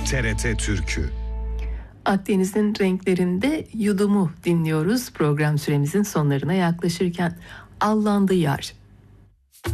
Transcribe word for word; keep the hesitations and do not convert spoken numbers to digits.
T R T Türkü. Akdeniz'in renklerinde Yudum'u dinliyoruz program süremizin sonlarına yaklaşırken. Allandı Yar.